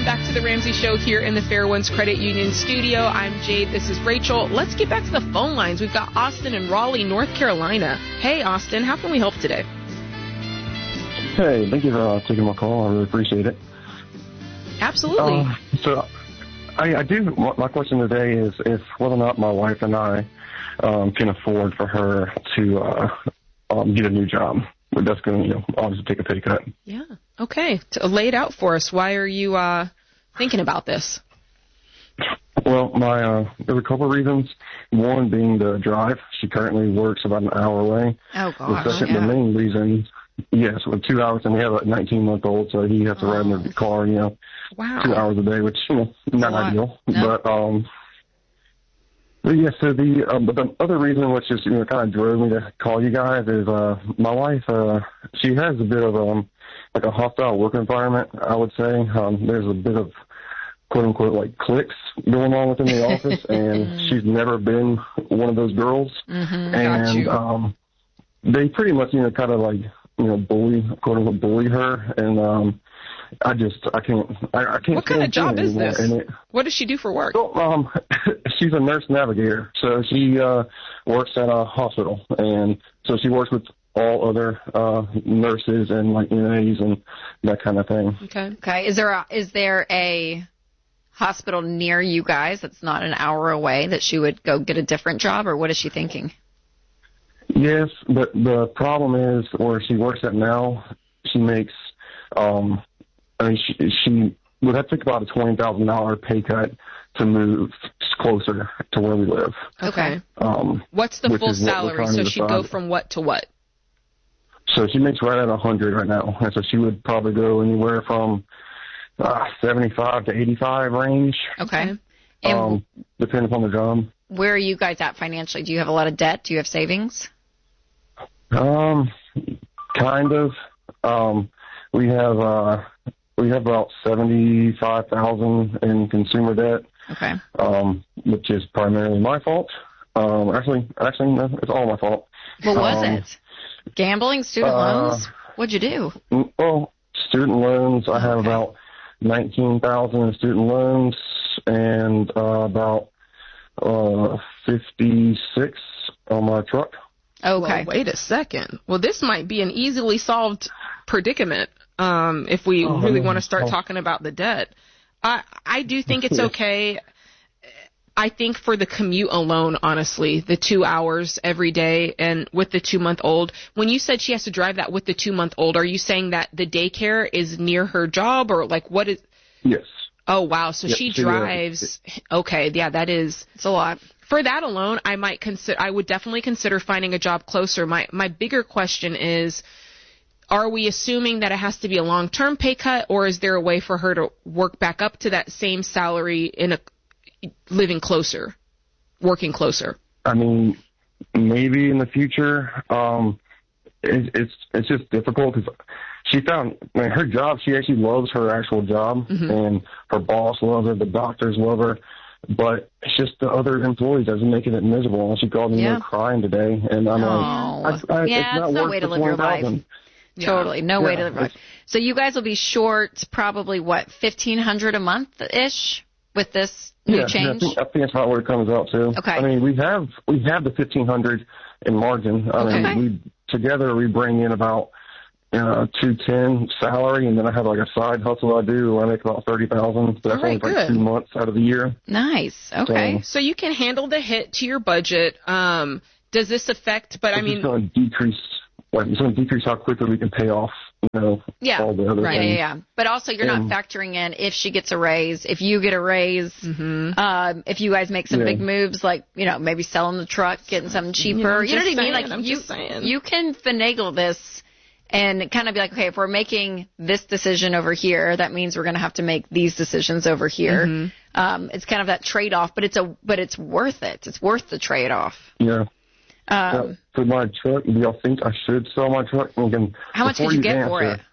back to the Ramsey Show here in the Fair Winds Credit Union studio. I'm Jade. This is Rachel. Let's get back to the phone lines. We've got Austin in Raleigh, North Carolina. Hey, Austin, how can we help today? Hey, thank you for taking my call. I really appreciate it. Absolutely. So I do. My question today is if whether or not my wife and I can afford for her to get a new job. That's going to obviously take a pay cut. Yeah. Okay. Lay it out for us. Why are you thinking about this? Well, there were a couple of reasons. One being the drive. She currently works about an hour away. Oh, gosh. The main reason, yes, with 2 hours, and we have a 19-month-old, so he has to ride in the car, wow. 2 hours a day, which, not ideal. No. But yeah, so but the other reason, which is kind of drove me to call you guys, is my wife. She has a bit of like a hostile work environment, I would say. There's a bit of quote unquote like cliques going on within the office, and she's never been one of those girls. And they pretty much kind of like quote unquote bully her, and I can't. What kind of job is this? What does she do for work? Well, she's a nurse navigator, so she works at a hospital, and so she works with all other nurses and like NAs and that kind of thing. Okay. Is there a hospital near you guys that's not an hour away that she would go get a different job, or what is she thinking? Yes, but the problem is where she works at now, she makes. She would have to take about a $20,000 pay cut to move closer to where we live. Okay. What's the full salary? So she'd go from what to what? So she makes right at 100 right now, and so she would probably go anywhere from 75 to 85 range. Okay. Depending upon the job. Where are you guys at financially? Do you have a lot of debt? Do you have savings? Kind of. We have about $75,000 in consumer debt. Okay. Which is primarily my fault. Actually, no, it's all my fault. What was it? Gambling, student loans? What'd you do? Well, student loans. I have about $19,000 in student loans and about $56 on my truck. Okay. Well, wait a second. Well, this might be an easily solved predicament if we really want to start talking about the debt. I do think it's okay. I think for the commute alone, honestly, the 2 hours every day and with the 2-month-old, when you said she has to drive that with the 2-month-old, are you saying that the daycare is near her job or like what is? Yes. Oh, wow. So she drives. Okay. Yeah, it's a lot. For that alone, I would definitely consider finding a job closer. My bigger question is, are we assuming that it has to be a long-term pay cut, or is there a way for her to work back up to that same salary living closer, working closer? I mean, maybe in the future. It's just difficult because she found her job. She actually loves her actual job, and her boss loves her. The doctors love her. But it's just the other employees that's making it miserable. And she called me crying today, and I'm like, it's not no worth way to the live your life. Yeah. Totally, no way to live your life. So you guys will be short probably $1,500 a month ish with this new change. I think that's about where it comes out to. Okay. I mean, we have the $1,500 in margin. I mean, we bring in about $210 salary, and then I have like a side hustle I do. I make about $30,000. So that's only like 2 months out of the year. Nice. Okay. So you can handle the hit to your budget. Does this affect? But I mean, it's going to decrease. It's going to decrease how quickly we can pay off. All the other things. Yeah. But also, you're not factoring in if she gets a raise, if you get a raise, if you guys make some big moves, like maybe selling the truck, getting something cheaper. You know what I mean? Like you can finagle this. And kind of be like, okay, if we're making this decision over here, that means we're going to have to make these decisions over here. It's kind of that trade-off, but it's worth it. It's worth the trade-off. Yeah. For my truck, do y'all think I should sell my truck? How much did you get for it?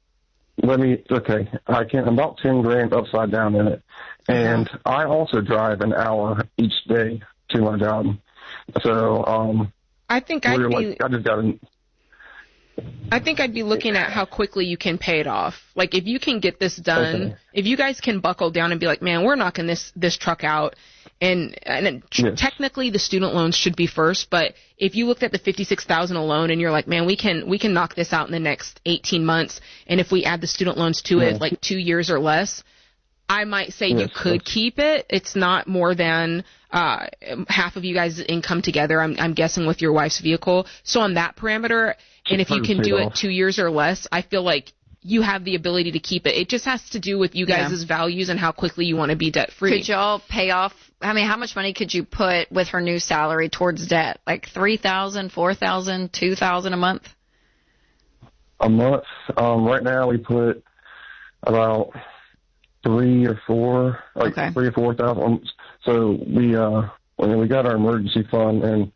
I'm about $10,000 upside down in it. And I also drive an hour each day to my job. So, I think I just got I think I'd be looking at how quickly you can pay it off. Like, if you can get this done, if you guys can buckle down and be like, man, we're knocking this truck out, and technically the student loans should be first, but if you looked at the $56,000 alone and you're like, man, we can knock this out in the next 18 months, and if we add the student loans to it, like 2 years or less, I might say you could keep it. It's not more than half of you guys' income together, I'm guessing, with your wife's vehicle. So on that parameter, and if you can do it 2 years or less, I feel like you have the ability to keep it. It just has to do with you guys' values and how quickly you want to be debt-free. Could y'all pay off, how much money could you put with her new salary towards debt? Like $3,000, $4,000, $2,000 a month? A month? Right now we put about 3 or 4, like 3 or 4,000. So we got our emergency fund, and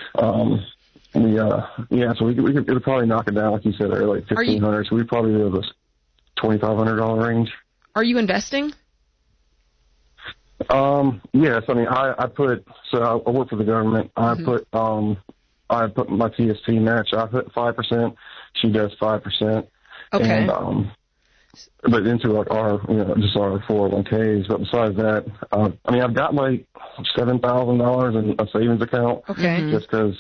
so we could probably knock it down, like you said earlier, like $1,500. So we'd probably be able to $2,500 range. Are you investing? Yes. I mean, I work for the government. I put my TSP match. I put 5%. She does 5%. Okay. And, but into like just our 401ks. But besides that, I've got like $7,000 in a savings account. Okay. Just because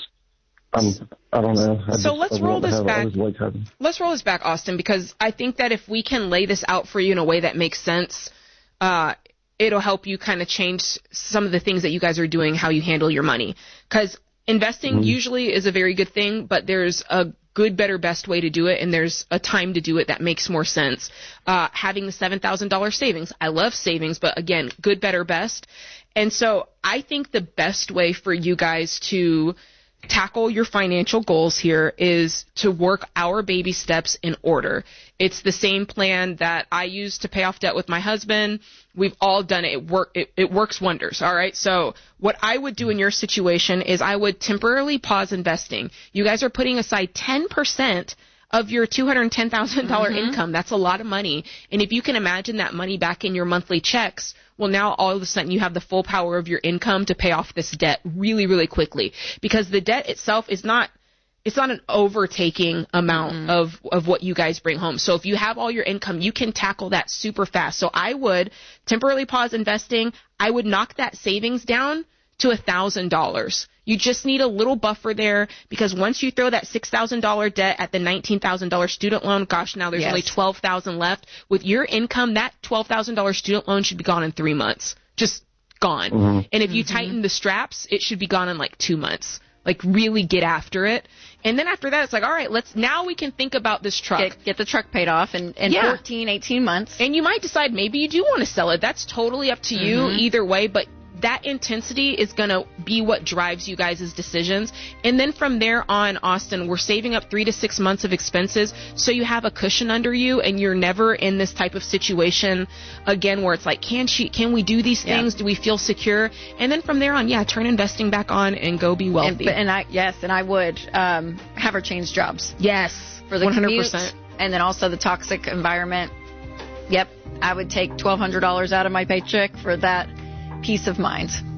I don't know. Let's roll this back. Let's roll this back, Austin, because I think that if we can lay this out for you in a way that makes sense, it'll help you kind of change some of the things that you guys are doing, how you handle your money. Because investing usually is a very good thing, but there's a good, better, best way to do it, and there's a time to do it that makes more sense. Having the $7,000 savings. I love savings, but again, good, better, best. And so I think the best way for you guys to tackle your financial goals here is to work our baby steps in order. It's the same plan that I used to pay off debt with my husband. We've all done it. It works wonders. All right. So what I would do in your situation is I would temporarily pause investing. You guys are putting aside 10% of your $210,000 income. That's a lot of money. And if you can imagine that money back in your monthly checks, well, now all of a sudden you have the full power of your income to pay off this debt really, really quickly, because the debt itself is not an overtaking amount of what you guys bring home. So if you have all your income, you can tackle that super fast. So I would temporarily pause investing. I would knock that savings down to $1,000. You just need a little buffer there, because once you throw that $6,000 debt at the $19,000 student loan, gosh, now there's only $12,000 left. With your income, that $12,000 student loan should be gone in 3 months. Just gone. And if you tighten the straps, it should be gone in like 2 months. Like, really get after it. And then after that, it's like, all right, now we can think about this truck. Get the truck paid off in 14, 18 months. And you might decide maybe you do want to sell it. That's totally up to you either way, but that intensity is going to be what drives you guys' decisions. And then from there on, Austin, we're saving up 3 to 6 months of expenses, so you have a cushion under you, and you're never in this type of situation again where it's like, can we do these things? Do we feel secure? And then from there on, turn investing back on and go be wealthy. And I would have her change jobs. Yes, for the 100%. Commute, and then also the toxic environment. Yep, I would take $1,200 out of my paycheck for that peace of mind.